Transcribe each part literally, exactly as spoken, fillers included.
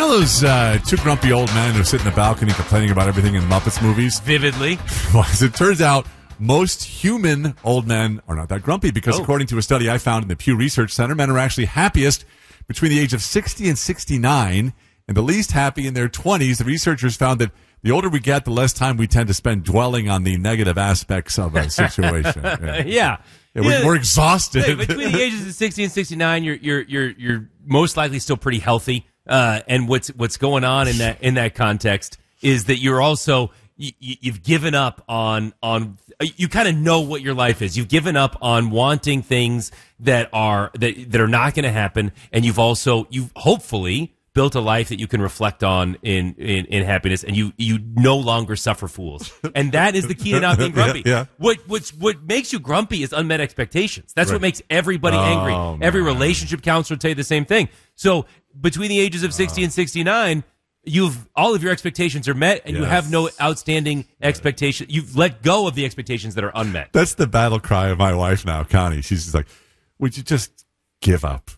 know those uh, two grumpy old men who sit in the balcony complaining about everything in Muppets movies? Vividly. Well, as it turns out, most human old men are not that grumpy because Oh. according to a study I found in the Pew Research Center, men are actually happiest between the age of sixty and sixty-nine and the least happy in their twenties. The researchers found that the older we get, the less time we tend to spend dwelling on the negative aspects of a situation. Yeah. Yeah. Yeah, we're, Yeah. we're exhausted. Hey, between the ages of sixty and sixty-nine, you're you're you're you're most likely still pretty healthy. Uh, and what's what's going on in that in that context is that you're also you, you've given up on on you kind of know what your life is. You've given up on wanting things that are that that are not going to happen, and you've also you've hopefully built a life that you can reflect on in, in, in happiness, and you you no longer suffer fools. And that is the key to not being grumpy. Yeah, yeah. What what's, what makes you grumpy is unmet expectations. That's Right. what makes everybody Oh, angry. man. Every relationship counselor will tell you the same thing. So between the ages of sixty and sixty-nine, you've all of your expectations are met, and you Yes. have no outstanding expectations. You've let go of the expectations that are unmet. That's the battle cry of my wife now, Connie. She's just like, would you just give up?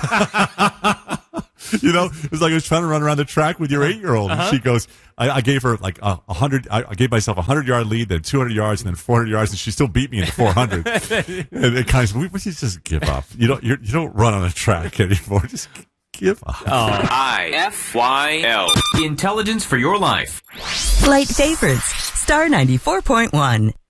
You know, it's like I was trying to run around the track with your eight-year-old. Uh-huh. And she goes, I, I gave her like a, a hundred, I, I gave myself a hundred-yard lead, then two hundred yards, and then four hundred yards, and she still beat me in four hundred. And it kind of, would you just give up? You don't, you're, you don't run on a track anymore. Just give up. I F Y L. Intelligence for your life. Light favorites. Star ninety-four point one.